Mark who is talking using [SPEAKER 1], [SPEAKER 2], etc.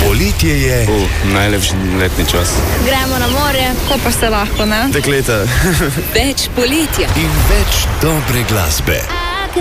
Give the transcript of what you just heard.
[SPEAKER 1] Poletje je.
[SPEAKER 2] Najlepši letni čas.
[SPEAKER 3] Gremo na morje, ko pa se lahko, ne?
[SPEAKER 2] Dekleta.
[SPEAKER 4] Več poletja.
[SPEAKER 1] In več dobre glasbe.